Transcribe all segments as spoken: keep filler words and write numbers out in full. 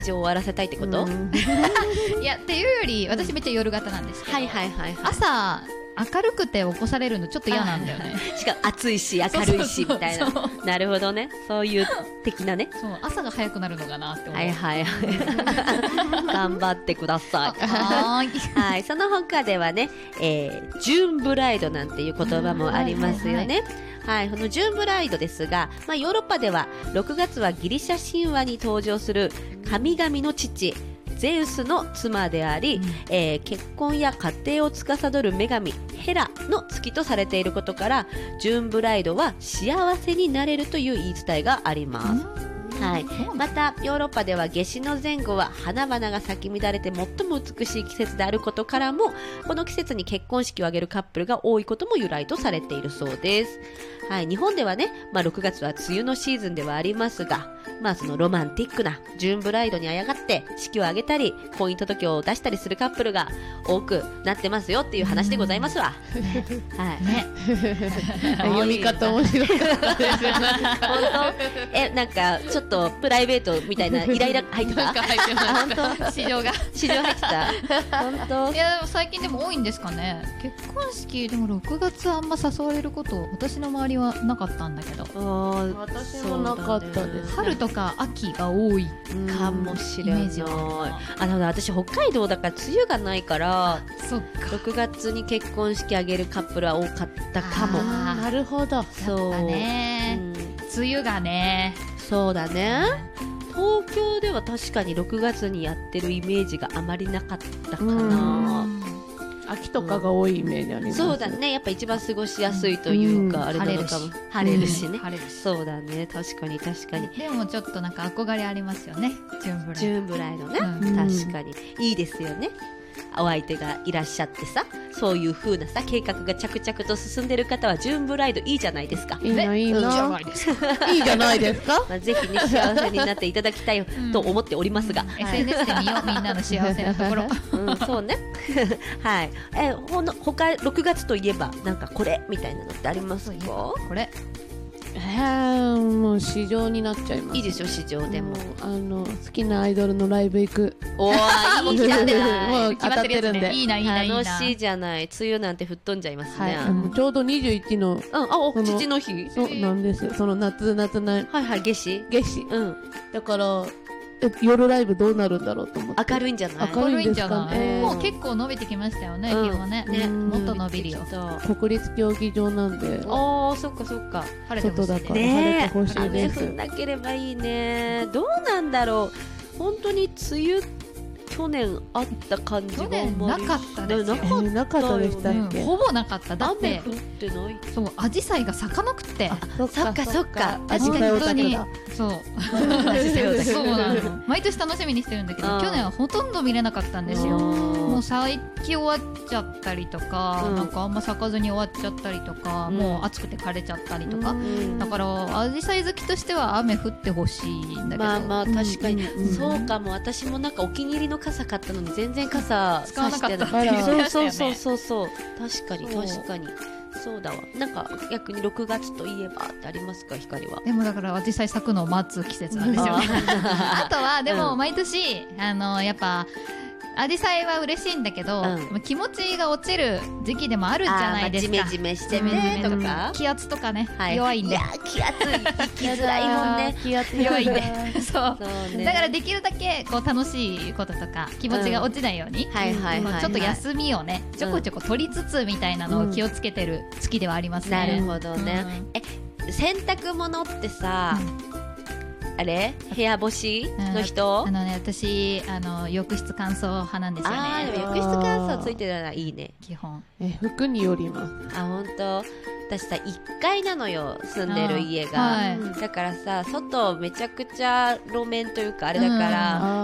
終わらせたいってこと？ いやっていうより私めっちゃ夜型なんですけど、 はいはいはいはい、 朝明るくて起こされるのちょっと嫌なんだよね。 しかも暑いし明るいしみたいな。なるほどね、そういう的なね。 そう、朝が早くなるのかなって思う。 はいはいはい頑張ってください。 はいはい、その他ではね、えー、ジューンブライドなんていう言葉もありますよね。はいはいはいはい、このジューンブライドですが、まあ、ヨーロッパではろくがつはギリシャ神話に登場する神々の父ゼウスの妻であり、うんえー、結婚や家庭を司る女神ヘラの月とされていることから、ジューンブライドは幸せになれるという言い伝えがあります。はい、またヨーロッパでは夏至の前後は花々が咲き乱れて最も美しい季節であることからも、この季節に結婚式を挙げるカップルが多いことも由来とされているそうです。はい、日本ではね、まあ、ろくがつは梅雨のシーズンではありますが、まあ、そのロマンティックなジューンブライドにあやがって式を挙げたり婚姻届を出したりするカップルが多くなってますよっていう話でございますわ。はいね読み方面白かったです。 本当えなんかちょっとプライベートみたいなイライラ入ってた？ 本当市場が市場入ってた？本当？ いやでも最近でも多いんですかね。結婚式でもろくがつあんま誘われること私の周りはなかったんだけど。 あ私もなかったです、ね。 春とか秋が多いかもしれない。 イメージはあの私北海道だから梅雨がないから、 そっかろくがつに結婚式あげるカップルは多かったかも。 なるほど。 そうだね、うん、梅雨がね。 そうだね。東京では確かにろくがつにやってるイメージがあまりなかったかな。 秋とかが多いイメージあります。 そうだね、やっぱ一番過ごしやすいというか、うん、あれなのかも。晴れるしね、 うん、晴れるし。 そうだね、確かに確かに。 でもちょっとなんか憧れありますよね、ジューンブライド。 ジューンブライドね、うん、確かにいいですよね。お相手がいらっしゃってさ、そういう風なさ計画が着々と進んでる方はジューンブライドいいじゃないですか。 いいないいな、 いいじゃないですか。 いいじゃないですか。 まあ、ぜひね幸せになっていただきたいと思っておりますが、うん、 はい、エスエヌエス で見ようみんなの幸せなところ。 うん、そうね。はい。えほの他ろくがつといえばなんかこれみたいなのってありますか？ これ。 えー、もう市場になっちゃいます。 いいですよ市場でも。 あの好きなアイドルのライブ行く。 おーいいじゃない。 もう当たってるんで。 いいないいないいな。 楽しいじゃない。梅雨なんて吹っ飛んじゃいますね。 はい、もうちょうどにじゅういちの、うん、 あお父の日。 そうなんです。その夏夏なはいはい夏至夏至。 うん。 だから夜ライブどうなるんだろうと思って。 明るいんじゃない？ 明るいんですかね。 もう結構伸びてきましたよね、うん、気温ね。ね、もっと伸びるよ。 国立競技場なんで。 ああ、そっかそっか。 晴れてほしい外だから晴れてほしいです。 雨降んなければいいね。どうなんだろう。本当に梅雨去年あった感じが去年なかったですよ。 なかった、えー、なかったでしたっけ、 うん、ほぼなかった。だって雨降ってない。 そう、アジサイが咲かなくて。 そっかそっか。 確かにそうそうなの。毎年楽しみにしてるんだけど、去年はほとんど見れなかったんですよ。もう咲き終わっちゃったりとか、うん、なんかあんま咲かずに終わっちゃったりとか、うん、もう暑くて枯れちゃったりとか、うん、だからアジサイ好きとしては雨降ってほしいんだけど。 まあまあ確かに、うん、そうかも。私もなんかお気に入りの傘買ったのに全然傘使わなかったっていうそうそうそうそうそう。確かに確かに。そうだわ。なんか逆にろくがつといえばってありますか、光は。 でもだからアジサイ咲くのを待つ季節なんですよ。あとはでも毎年、うん、あのやっぱアジサイは嬉しいんだけど、うん、気持ちが落ちる時期でもあるじゃないですか。 ジメジメしてねとか、 気圧とかね、はい、弱いんで。 いや気圧生きづらいもんね。 気圧弱いんで。そう。 そうね、 だからできるだけこう楽しいこととか気持ちが落ちないように、うんはいはいはいはい、ちょっと休みをねちょこちょこ取りつつみたいなのを気をつけてる月ではありますね。 なるほどね。うん、え洗濯物ってさ。うんあれ部屋干しの人、 うん、あのね私あの浴室乾燥派なんですよね。 あでも浴室乾燥ついてるならいいね。 基本え服によります。 あ本当。私さいっかいなのよ住んでる家が、はい、だからさ外めちゃくちゃ路面というかあれだから、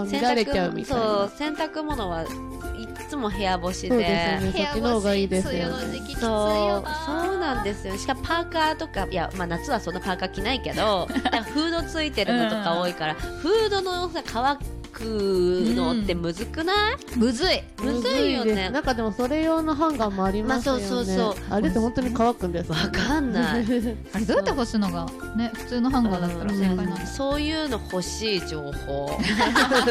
うん、洗濯ちゃうみたいな。 そう洗濯物はいつも部屋干しで。そうですよね。そっちの方がいいですよね。 そうそうなんですよ。しかもパーカーとかいやまあ夏はそんなパーカー着ないけどフードついてるのとか多いから、うん、フードのさ乾くのってむずくない？ うん、むずいむずいよね。 なんかでもそれ用のハンガーもありますよね。まあ、そうそうそう。あれって本当に乾くんですか？ わかんない。 あれどうやって干すのがね普通のハンガーだったら正解なんです。 そういうの欲しい情報。